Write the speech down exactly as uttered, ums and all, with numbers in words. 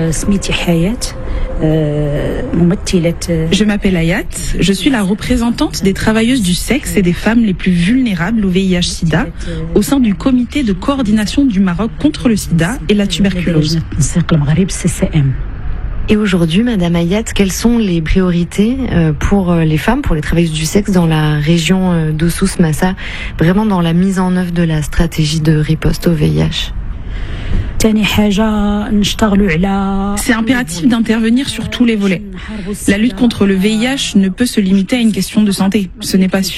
Je m'appelle Hayat, je suis la représentante des travailleuses du sexe et des femmes les plus vulnérables au V I H-Sida au sein du comité de coordination du Maroc contre le sida et la tuberculose. Et aujourd'hui, Madame Hayat, quelles sont les priorités pour les femmes, pour les travailleuses du sexe dans la région d'Ossous-Massa, vraiment dans la mise en œuvre de la stratégie de riposte au V I H ? C'est impératif d'intervenir sur tous les volets. La lutte contre le V I H ne peut se limiter à une question de santé. Ce n'est pas